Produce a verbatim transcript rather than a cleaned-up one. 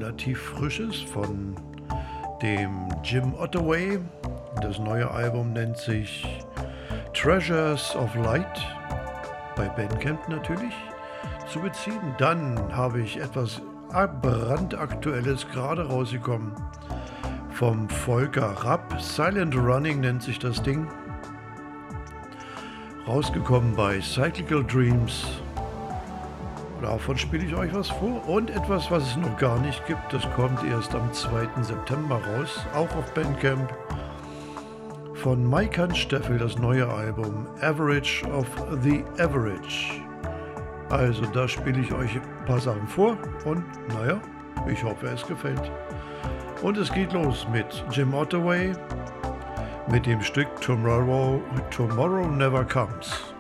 relativ frisches von dem Jim Ottaway. Das neue Album nennt sich Treasures of Light, bei Bandcamp natürlich zu beziehen. Dann habe ich etwas brandaktuelles gerade rausgekommen vom Volker Rapp. Silent Running nennt sich das Ding. Rausgekommen bei Cyclical Dreams. Davon spiele ich euch was vor. Und etwas, was es noch gar nicht gibt, das kommt erst am zweiten September raus, auch auf Bandcamp. Von Mike Hans Steffel das neue Album Average of the Average. Also da spiele ich euch ein paar Sachen vor und naja, ich hoffe es gefällt. Und es geht los mit Jim Ottaway mit dem Stück Tomorrow, Tomorrow Never Comes.